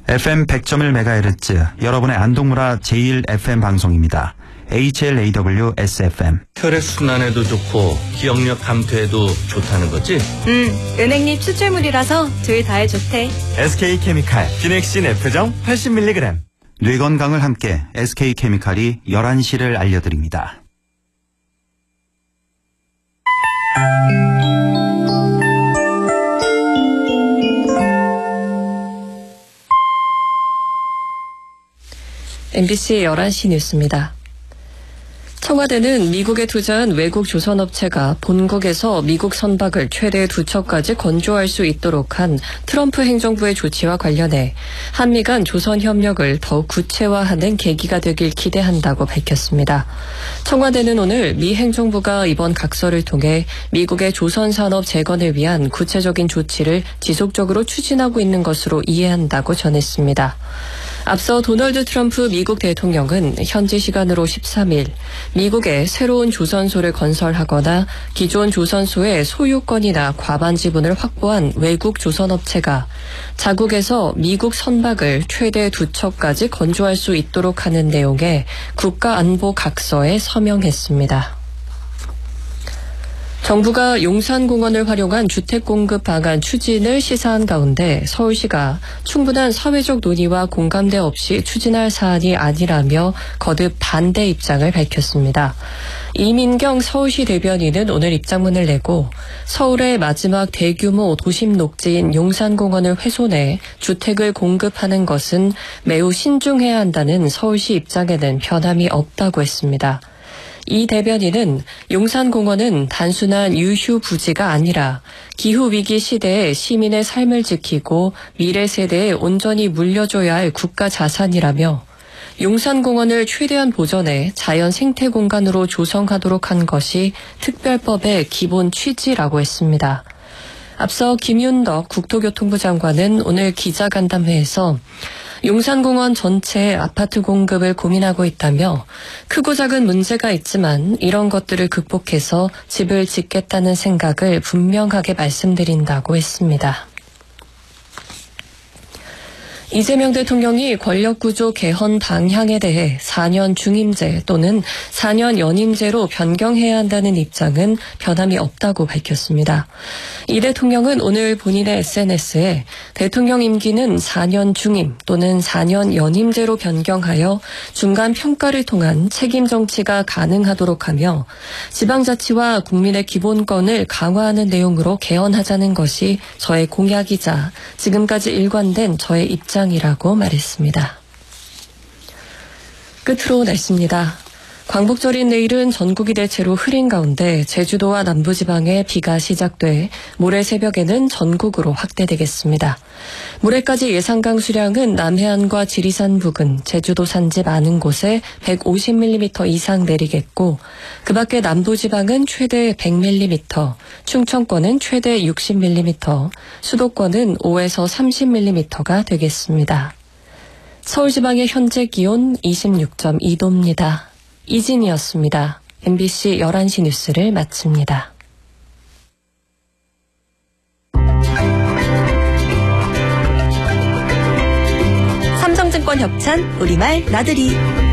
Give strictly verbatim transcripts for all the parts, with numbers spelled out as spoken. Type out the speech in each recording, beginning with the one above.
에프엠 백 점 일 메가헤르츠 여러분의 안동문화 제일 에프엠 방송입니다. 에이치엘에이더블유-에스에프엠. 혈액순환에도 좋고 기억력 감퇴에도 좋다는 거지? 응, 은행잎 추출물이라서 둘 다에 좋대. 에스케이케미칼 비넥신 F정 팔십 밀리그램. 뇌 건강을 함께 에스케이케미칼이 열한 시를 알려드립니다. 엠비씨 열한 시 뉴스입니다. 청와대는 미국에 투자한 외국 조선업체가 본국에서 미국 선박을 최대 두 척까지 건조할 수 있도록 한 트럼프 행정부의 조치와 관련해 한미 간 조선 협력을 더욱 구체화하는 계기가 되길 기대한다고 밝혔습니다. 청와대는 오늘 미 행정부가 이번 각서를 통해 미국의 조선 산업 재건을 위한 구체적인 조치를 지속적으로 추진하고 있는 것으로 이해한다고 전했습니다. 앞서 도널드 트럼프 미국 대통령은 현지 시간으로 십삼 일 미국에 새로운 조선소를 건설하거나 기존 조선소의 소유권이나 과반 지분을 확보한 외국 조선업체가 자국에서 미국 선박을 최대 두 척까지 건조할 수 있도록 하는 내용의 국가안보 각서에 서명했습니다. 정부가 용산공원을 활용한 주택 공급 방안 추진을 시사한 가운데 서울시가 충분한 사회적 논의와 공감대 없이 추진할 사안이 아니라며 거듭 반대 입장을 밝혔습니다. 이민경 서울시 대변인은 오늘 입장문을 내고 서울의 마지막 대규모 도심 녹지인 용산공원을 훼손해 주택을 공급하는 것은 매우 신중해야 한다는 서울시 입장에는 변함이 없다고 했습니다. 이 대변인은 용산공원은 단순한 유휴 부지가 아니라 기후위기 시대에 시민의 삶을 지키고 미래 세대에 온전히 물려줘야 할 국가 자산이라며 용산공원을 최대한 보존해 자연 생태 공간으로 조성하도록 한 것이 특별법의 기본 취지라고 했습니다. 앞서 김윤덕 국토교통부 장관은 오늘 기자간담회에서 용산공원 전체 아파트 공급을 고민하고 있다며 크고 작은 문제가 있지만 이런 것들을 극복해서 집을 짓겠다는 생각을 분명하게 말씀드린다고 했습니다. 이재명 대통령이 권력구조 개헌 방향에 대해 사 년 중임제 또는 사 년 연임제로 변경해야 한다는 입장은 변함이 없다고 밝혔습니다. 이 대통령은 오늘 본인의 에스엔에스에 대통령 임기는 사 년 중임 또는 사 년 연임제로 변경하여 중간 평가를 통한 책임 정치가 가능하도록 하며 지방자치와 국민의 기본권을 강화하는 내용으로 개헌하자는 것이 저의 공약이자 지금까지 일관된 저의 입장 이라고 말했습니다. 끝으로 날씨입니다. 광복절인 내일은 전국이 대체로 흐린 가운데 제주도와 남부지방에 비가 시작돼 모레 새벽에는 전국으로 확대되겠습니다. 모레까지 예상 강수량은 남해안과 지리산 부근, 제주도 산지 많은 곳에 백오십 밀리미터 이상 내리겠고 그 밖에 남부지방은 최대 백 밀리미터, 충청권은 최대 육십 밀리미터, 수도권은 오에서 삼십 밀리미터가 되겠습니다. 서울지방의 현재 기온 이십육 점 이 도입니다. 이진이었습니다. 엠비씨 열한 시 뉴스를 마칩니다. 삼성증권 협찬 우리말 나들이.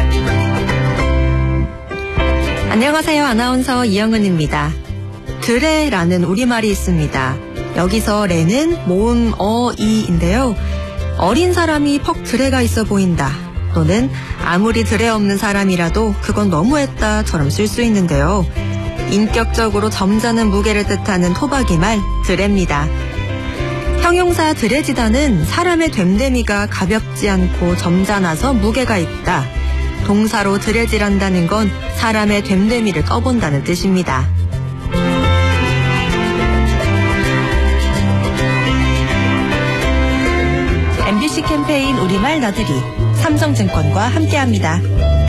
안녕하세요. 아나운서 이영은입니다. 드레라는 우리말이 있습니다. 여기서 레는 모음 어이인데요. 어린 사람이 퍽 드레가 있어 보인다. 또는 아무리 드레 없는 사람이라도 그건 너무했다처럼 쓸 수 있는데요. 인격적으로 점잖은 무게를 뜻하는 토박이 말 드레입니다. 형용사 드레지다는 사람의 됨됨이가 가볍지 않고 점잖아서 무게가 있다. 동사로 드레질한다는 건 사람의 됨됨이를 떠본다는 뜻입니다. 엠비씨 캠페인 우리말 나들이 삼성증권과 함께합니다.